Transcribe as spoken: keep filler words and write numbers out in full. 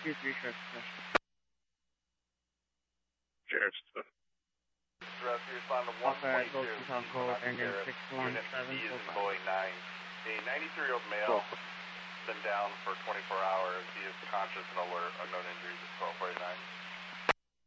two three short stuff. Sheriff's stuff. Rescue, respond to one Alpha twenty-two. Golden South Gold, engine six one seven four five. nine. A ninety-three-year-old male Cool. been down for twenty-four hours. He is conscious and alert. Unknown injuries at twelve forty-nine.